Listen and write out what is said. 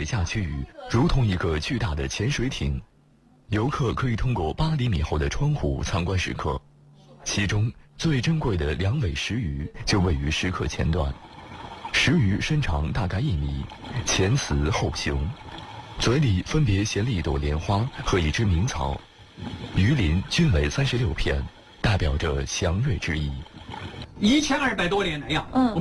下区域如同一个巨大的潜水艇，游客可以通过8厘米厚的窗户参观石刻，其中最珍贵的2尾石鱼就位于石刻前段。石鱼身长大概1米，前雌后雄，嘴里分别衔了一朵莲花和一只鸣草，鱼鳞均为36片，代表着祥瑞之意。 1200多年来呀，